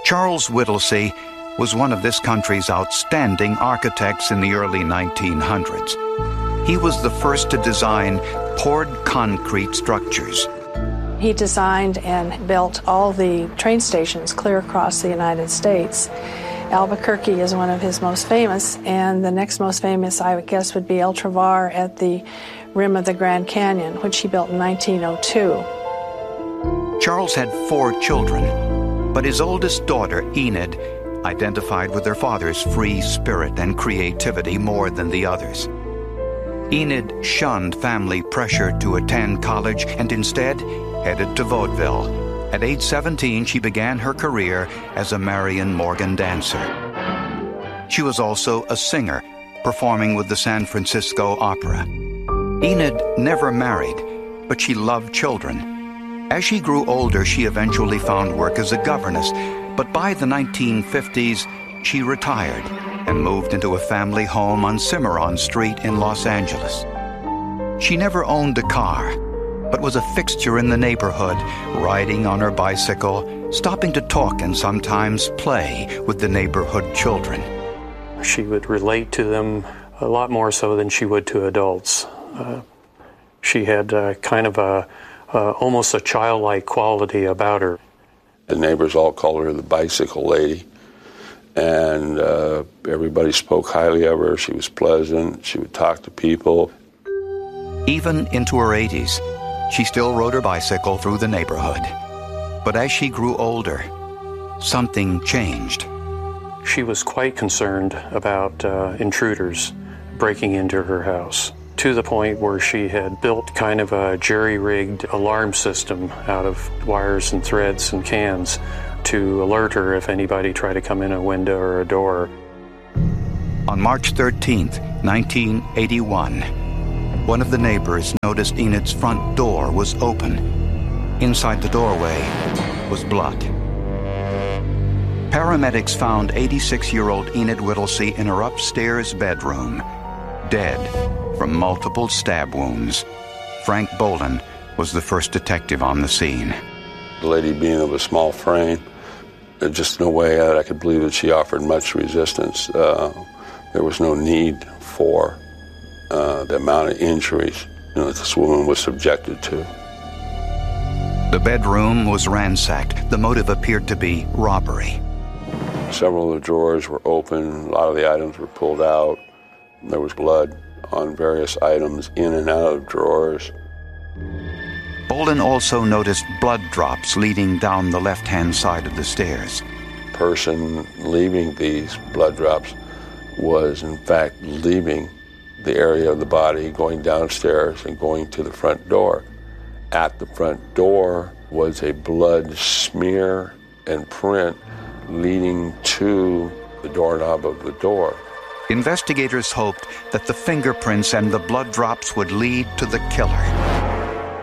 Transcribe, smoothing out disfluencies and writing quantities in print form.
Charles Whittlesey was one of this country's outstanding architects in the early 1900s. He was the first to design poured concrete structures. He designed and built all the train stations clear across the United States. Albuquerque is one of his most famous, and the next most famous, I would guess, would be El Travar at the rim of the Grand Canyon, which he built in 1902. Charles had 4 children, but his oldest daughter, Enid, identified with her father's free spirit and creativity more than the others. Enid shunned family pressure to attend college and instead headed to vaudeville. At age 17, she began her career as a Marion Morgan dancer. She was also a singer, performing with the San Francisco Opera. Enid never married, but she loved children. As she grew older, she eventually found work as a governess, but by the 1950s, she retired and moved into a family home on Cimarron Street in Los Angeles. She never owned a car, but was a fixture in the neighborhood, riding on her bicycle, stopping to talk and sometimes play with the neighborhood children. She would relate to them a lot more so than she would to adults. She had kind of almost a childlike quality about her. The neighbors all called her the bicycle lady, and everybody spoke highly of her. She was pleasant. She would talk to people. Even into her 80s, she still rode her bicycle through the neighborhood. But as she grew older, something changed. She was quite concerned about intruders breaking into her house, to the point where she had built kind of a jerry-rigged alarm system out of wires and threads and cans to alert her if anybody tried to come in a window or a door. On March 13th, 1981, one of the neighbors noticed Enid's front door was open. Inside the doorway was blood. Paramedics found 86-year-old Enid Whittlesey in her upstairs bedroom, dead from multiple stab wounds. Frank Bolin was the first detective on the scene. The lady being of a small frame, there's just no way that I could believe that she offered much resistance. There was no need for the amount of injuries that this woman was subjected to. The bedroom was ransacked. The motive appeared to be robbery. Several of the drawers were open. A lot of the items were pulled out. There was blood on various items in and out of drawers. Bolin also noticed blood drops leading down the left-hand side of the stairs. The person leaving these blood drops was, in fact, leaving the area of the body, going downstairs and going to the front door. At the front door was a blood smear and print leading to the doorknob of the door. Investigators hoped that the fingerprints and the blood drops would lead to the killer.